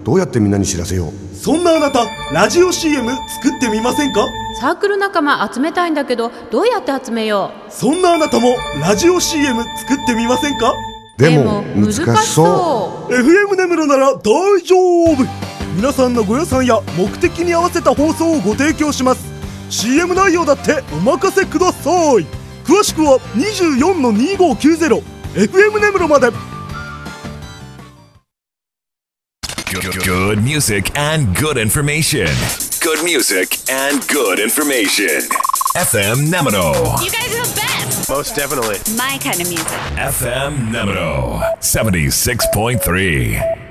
どうやってみんなに知らせよう。 そんなあなた、ラジオ CM 作ってみませんか？ サークル仲間集めたいんだけど、どうやって集めよう。 そんなあなたもラジオ CM 作ってみませんか？ でも難しそう。 FM 根室なら大丈夫。皆さんのご予算や目的に合わせた放送をご提供します。 CM 内容だってお任せください。詳しくは 24-2590 FM 根室まで。 Good music and good information. Good music and good information. FM Nemino. You guys are the best. Most definitely. My kind of music. FM Nemino. 76.3.